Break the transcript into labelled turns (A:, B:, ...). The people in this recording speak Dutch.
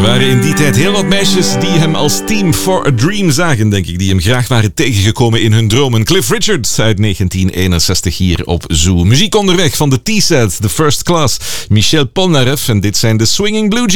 A: waren in die tijd heel wat meisjes die hem als Team for a Dream zagen, denk ik. Die hem graag waren tegengekomen in hun dromen. Cliff Richard uit 1961 hier op Zoo. Muziek onderweg van de T-Set, The First Class, Michel Polnareff. En dit zijn de Swinging Blue Jeans.